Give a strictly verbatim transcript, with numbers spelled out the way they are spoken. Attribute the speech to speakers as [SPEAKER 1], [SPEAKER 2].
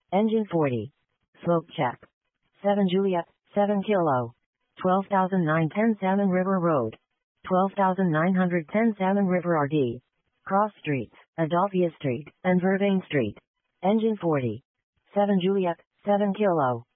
[SPEAKER 1] Engine forty. Smoke check. seven Juliet, seven Kilo. twelve thousand nine hundred ten Salmon River Road. twelve thousand nine hundred ten Salmon River R D. Cross Streets, Adelphia Street, and Vervain Street. Engine forty. seven Juliet, seven Kilo.